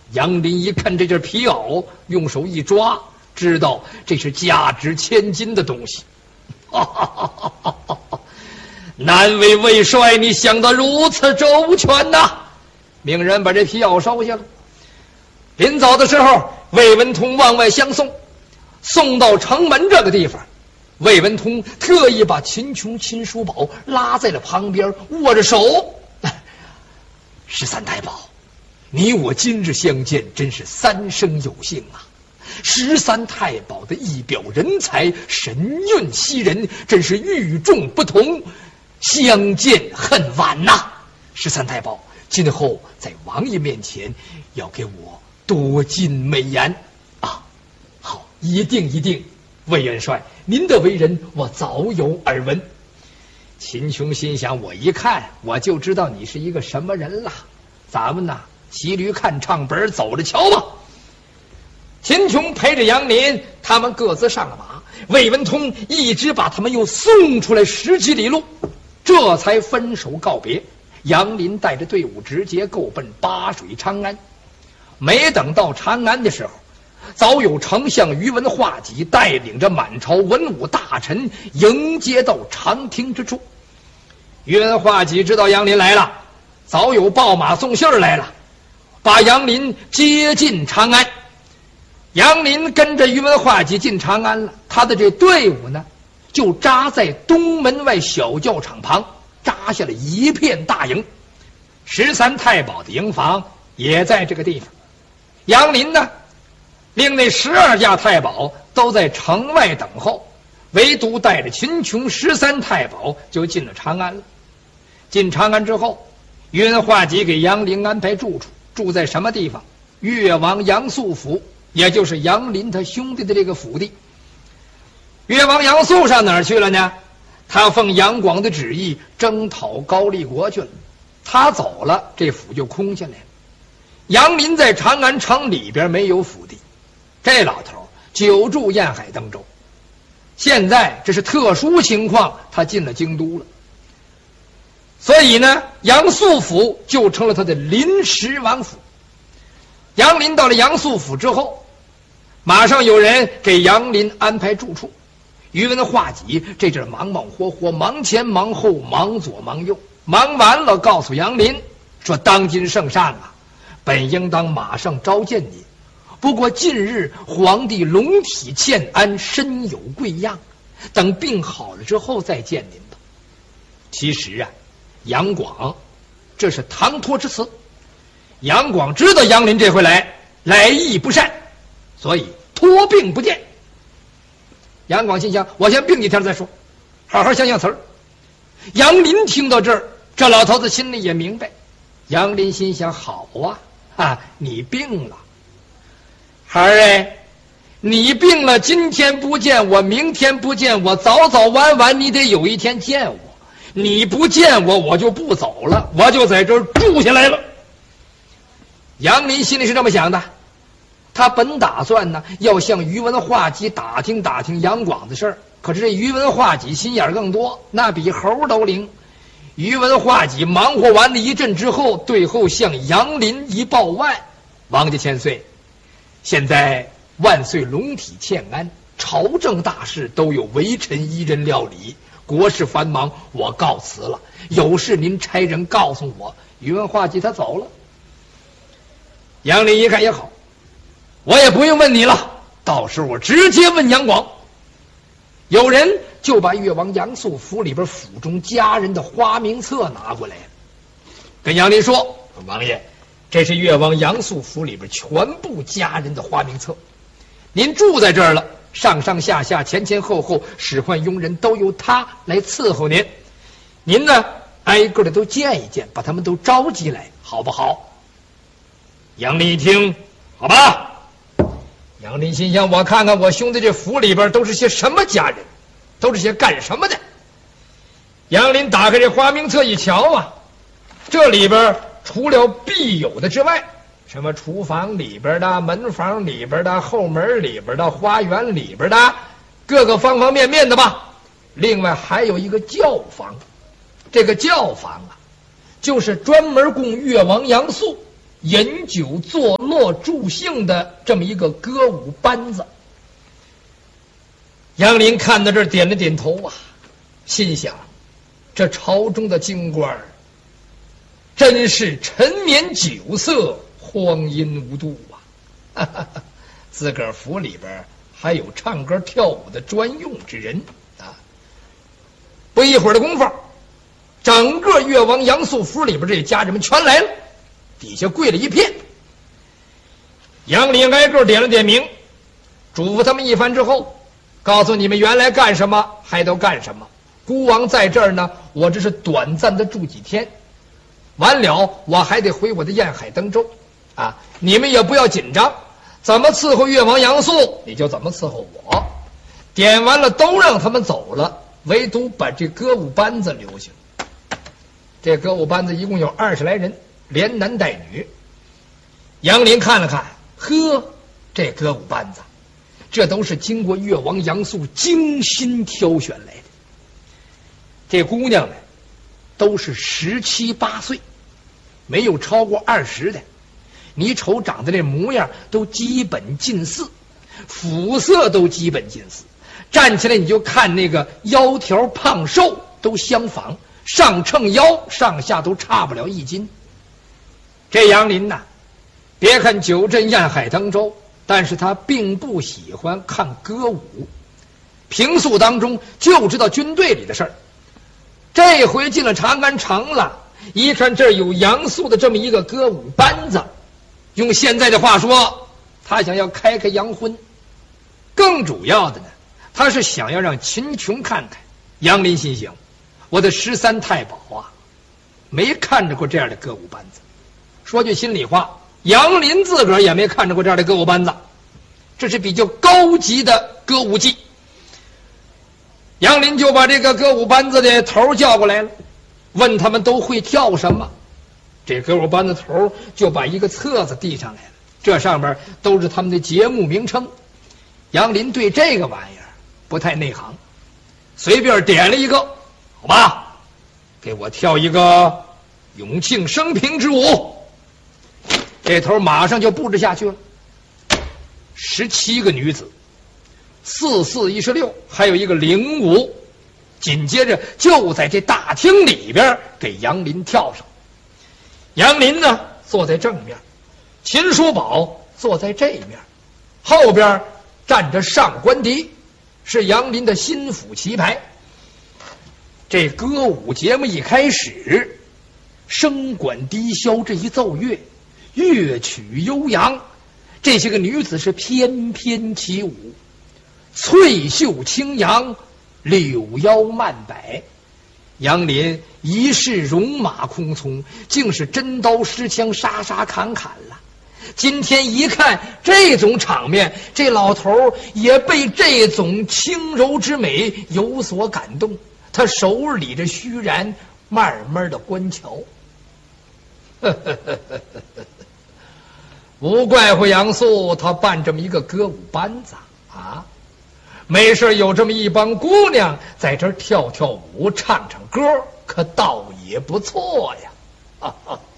杨林一看这件皮袄，用手一抓，知道这是价值千金的东西。难为魏帅，你想得如此周全呐！命人把这皮袄收下了。临走的时候，魏文通往外相送，送到城门这个地方，魏文通特意把秦琼、秦叔宝拉在了旁边，握着手。13太保，你我今日相见，真是三生有幸啊！13太保的一表人才，神韵袭人，真是与众不同，相见恨晚呐！13太保，今后在王爷面前要给我多尽美言啊！好，一定一定。魏元帅，您的为人我早有耳闻。秦琼心想，我一看我就知道你是一个什么人了，咱们呐骑驴看唱本，走着瞧吧。秦琼陪着杨林，他们各自上了马，魏文通一直把他们又送出来10几里路，这才分手告别。杨林带着队伍直接够奔巴水长安。没等到长安的时候，早有丞相宇文化及带领着满朝文武大臣迎接到长亭之处。宇文化及知道杨林来了，早有报马送信来了，把杨林接进长安。杨林跟着宇文化及进长安了，他的这队伍呢，就扎在东门外小教场旁，扎下了一片大营。13太保的营房也在这个地方。杨林呢，令那12家太保都在城外等候，唯独带着秦琼13太保就进了长安了。进长安之后，宇文化及给杨林安排住处，住在什么地方？越王杨素府，也就是杨林他兄弟的这个府地。越王杨素上哪儿去了呢？他奉杨广的旨意征讨高丽国去了，他走了，这府就空下来了。杨林在长安城里边没有府地，这老头久住沿海登州，现在这是特殊情况，他进了京都了，所以呢，杨素府就成了他的临时王府。杨林到了杨素府之后，马上有人给杨林安排住处。宇文化及这阵忙忙活活，忙前忙后，忙左忙右，忙完了告诉杨林说，当今圣上啊，本应当马上召见您，不过近日皇帝龙体欠安，身有贵恙，等病好了之后再见您吧。其实啊，杨广这是唐托之词，杨广知道杨林这回来意不善，所以托病不见。杨广心想，我先病几天再说，好好想想词儿。杨林听到这儿，这老头子心里也明白。杨林心想，好啊，你病了，孩儿哎，你病了，今天不见我，明天不见我，早早晚晚你得有一天见我。你不见我，我就不走了，我就在这儿住下来了。杨林心里是这么想的，他本打算呢要向宇文化及打听打听杨广的事儿，可是这宇文化及心眼更多，那比猴都灵。宇文化及忙活完了一阵之后，对后向杨林一报万，王家千岁，现在万岁龙体欠安，朝政大事都有微臣一人料理，国事繁忙，我告辞了，有事您差人告诉我。宇文化及他走了。杨林一看也好，我也不用问你了，到时候我直接问杨广。有人就把越王杨素府里边府中家人的花名册拿过来了，跟杨林说，王爷，这是越王杨素府里边全部家人的花名册，您住在这儿了，上上下下前前后后使唤佣人都由他来伺候您，您呢挨个的都见一见，把他们都召集来，好不好？杨林一听，好吧。杨林心想，我看看我兄弟这府里边都是些什么家人，都是些干什么的。杨林打开这花名册一瞧啊，这里边除了必有的之外，什么厨房里边的、门房里边的、后门里边的、花园里边的，各个方方面面的吧。另外还有一个教房，这个教房啊，就是专门供越王杨素饮酒作乐助兴的这么一个歌舞班子。杨林看到这儿点了点头啊，心想这朝中的京官真是沉湎酒色，荒淫无度啊！自个儿府里边还有唱歌跳舞的专用之人啊！不一会儿的功夫，整个越王杨素府里边这些家人们全来了，底下跪了一片。杨林挨个点了点名，嘱咐他们一番之后，告诉你们原来干什么还都干什么。孤王在这儿呢，我这是短暂的住几天，完了我还得回我的燕海登州啊！你们也不要紧张，怎么伺候越王杨素你就怎么伺候我。点完了都让他们走了，唯独把这歌舞班子留下。这歌舞班子一共有20来人，连男带女。杨林看了看，呵，这歌舞班子这都是经过越王杨素精心挑选来的。这姑娘呢都是17、18岁，没有超过20的。你瞅长得这模样都基本近似，肤色都基本近似，站起来你就看那个腰条胖瘦都相仿，上秤腰上下都差不了1斤。这杨林呐，别看久镇燕海登州，但是他并不喜欢看歌舞，平素当中就知道军队里的事儿。这回进了长安城了，一看这儿有杨素的这么一个歌舞班子，用现在的话说，他想要开洋荤。更主要的呢，他是想要让秦琼看看。杨林心想，我的13太保啊，没看着过这样的歌舞班子。说句心里话，杨林自个儿也没看着过这样的歌舞班子，这是比较高级的歌舞伎。杨林就把这个歌舞班子的头叫过来了，问他们都会跳什么。这歌舞班子头就把一个册子递上来了，这上面都是他们的节目名称。杨林对这个玩意儿不太内行，随便点了一个，好吧，给我跳一个永庆生平之舞。这头马上就布置下去了，17个女子，4、4、16，还有一个05，紧接着就在这大厅里边给杨林跳上。杨林呢坐在正面，秦叔宝坐在这面，后边站着上官迪，是杨林的心腹旗牌。这歌舞节目一开始，声管低箫这一奏乐，乐曲悠扬，这些个女子是翩翩起舞，翠袖轻扬，柳腰慢摆。杨林一世戎马空匆，竟是真刀实枪，杀杀砍砍了。今天一看这种场面，这老头也被这种轻柔之美有所感动，他手理着虚髯，慢慢的观瞧。无怪乎杨素他办这么一个歌舞班子啊，没事有这么一帮姑娘在这儿跳跳舞，唱唱歌，可倒也不错呀。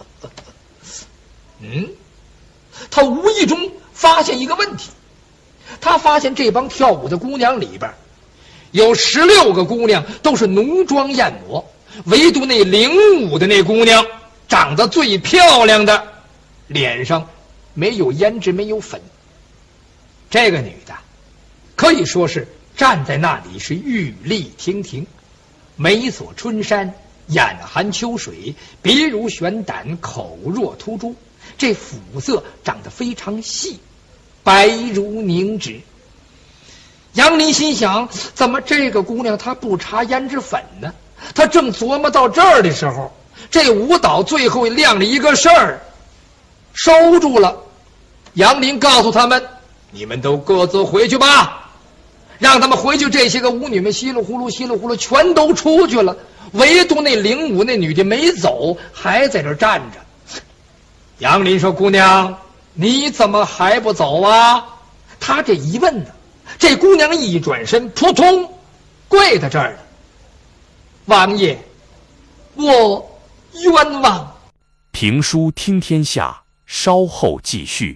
他无意中发现一个问题，他发现这帮跳舞的姑娘里边有16个姑娘都是浓妆艳抹，唯独那05的那姑娘长得最漂亮的，脸上没有胭脂，没有粉。这个女的可以说是站在那里是玉立亭亭，眉锁春山，眼含秋水，鼻如悬胆，口若突珠，这肤色长得非常细，白如凝脂。杨林心想，怎么这个姑娘她不擦胭脂粉呢？他正琢磨到这儿的时候，这舞蹈最后亮了一个事儿，收住了。杨林告诉他们，你们都各自回去吧，让他们回去。这些个舞女们稀里呼噜稀里呼噜全都出去了，唯独那05那女的没走，还在这站着。杨林说，姑娘你怎么还不走啊？他这一问呢，这姑娘一转身，扑通跪在这儿了。王爷，我冤枉。 评书听天下稍后继续。